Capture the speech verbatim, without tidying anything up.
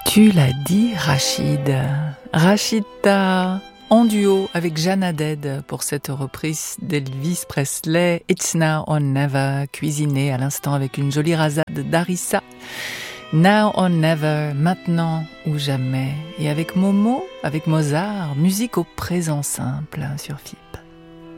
Tu l'as dit, Rachid. Rachida en duo avec Jeanne Haddad pour cette reprise d'Elvis Presley, It's Now or Never, cuisinée à l'instant avec une jolie rasade d'harissa. Now or Never, maintenant ou jamais. Et avec Momo, avec Mozart, musique au présent simple sur F I P.